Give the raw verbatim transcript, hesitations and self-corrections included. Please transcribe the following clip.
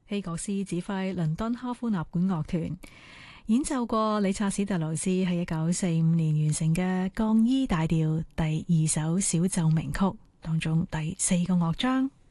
希格斯指揮倫敦哈夫納管樂團演奏過理察史特勞斯喺一九四五年完成嘅降 E 大調第二首小奏鳴曲當中第四個樂章。